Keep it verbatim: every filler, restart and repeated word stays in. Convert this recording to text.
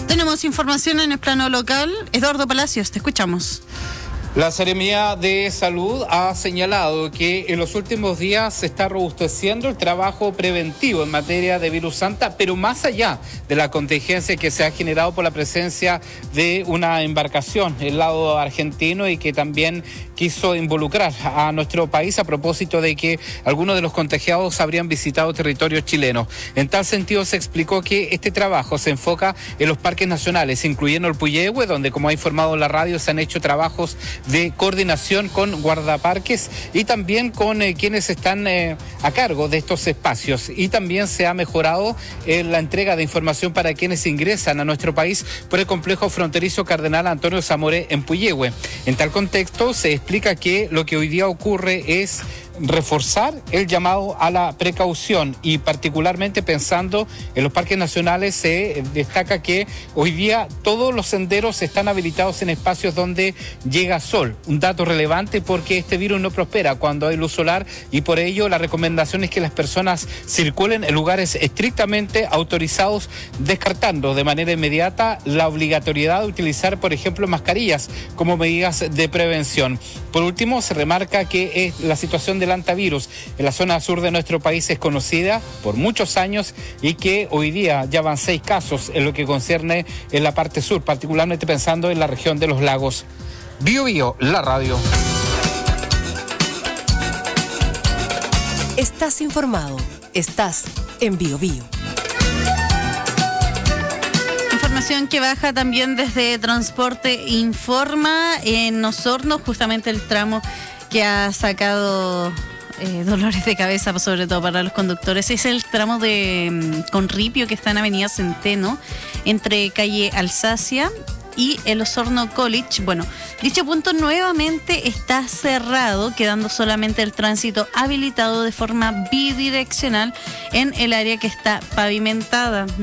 Tenemos información en el plano local. Eduardo Palacios, te escuchamos. La Seremía de Salud ha señalado que en los últimos días se está robusteciendo el trabajo preventivo en materia de virus Santa, pero más allá de la contingencia que se ha generado por la presencia de una embarcación del lado argentino y que también quiso involucrar a nuestro país a propósito de que algunos de los contagiados habrían visitado territorio chileno. En tal sentido se explicó que este trabajo se enfoca en los parques nacionales, incluyendo el Puyehue, donde, como ha informado la radio, se han hecho trabajos de coordinación con guardaparques y también con eh, quienes están eh, a cargo de estos espacios. Y también se ha mejorado eh, la entrega de información para quienes ingresan a nuestro país por el complejo fronterizo Cardenal Antonio Zamoré en Puyehue. En tal contexto se explica que lo que hoy día ocurre es reforzar el llamado a la precaución y particularmente pensando en los parques nacionales se destaca que hoy día todos los senderos están habilitados en espacios donde llega sol, un dato relevante porque este virus no prospera cuando hay luz solar y por ello la recomendación es que las personas circulen en lugares estrictamente autorizados, descartando de manera inmediata la obligatoriedad de utilizar, por ejemplo, mascarillas como medidas de prevención. Por último, se remarca que es la situación del antivirus en la zona sur de nuestro país es conocida por muchos años y que hoy día ya van seis casos en lo que concierne en la parte sur, particularmente pensando en la región de los lagos. Bio Bio, la radio. Estás informado, estás en Bio Bio. Información que baja también desde Transporte Informa en Osorno, justamente el tramo que ha sacado eh, dolores de cabeza, sobre todo para los conductores. Es el tramo de um, Conripio, que está en Avenida Centeno, entre calle Alsacia y el Osorno College. Bueno, dicho punto nuevamente está cerrado, quedando solamente el tránsito habilitado de forma bidireccional en el área que está pavimentada.